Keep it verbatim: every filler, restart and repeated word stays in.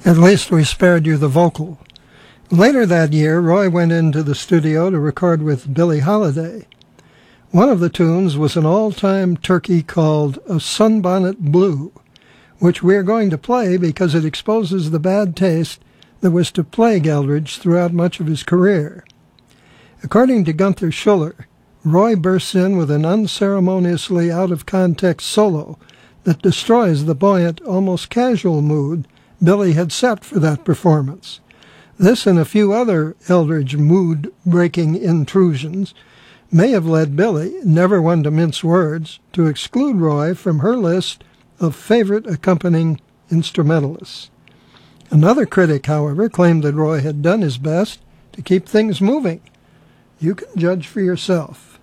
At least we spared you the vocal. Later that year, Roy went into the studio to record with Billie Holiday. One of the tunes was an all-time turkey called A Sunbonnet Blue, which we're going to play because it exposes the bad taste that was to plague Eldridge throughout much of his career. According to Gunther Schuller, Roy bursts in with an unceremoniously out-of-context solo that destroys the buoyant, almost casual mood Billie had set for that performance. This and a few other Eldridge mood-breaking intrusions may have led Billie, never one to mince words, to exclude Roy from her list of favorite accompanying instrumentalists. Another critic, however, claimed that Roy had done his best to keep things moving. You can judge for yourself.